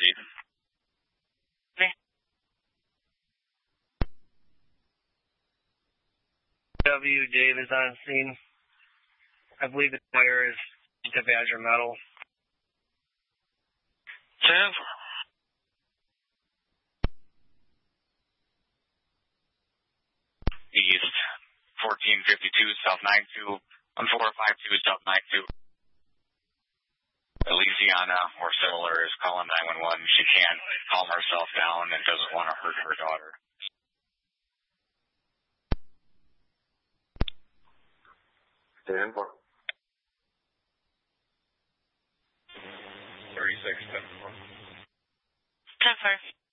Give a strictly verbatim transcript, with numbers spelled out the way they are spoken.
proceed. W. Dave is on scene. I believe the tire is to Badger Metal. ten. East fourteen fifty-two, South nine two, on four five two, South nine two. Elysiana or similar is calling nine one one. She can't calm herself down and doesn't want to hurt her daughter. ten four. thirty-six, ten four. ten four.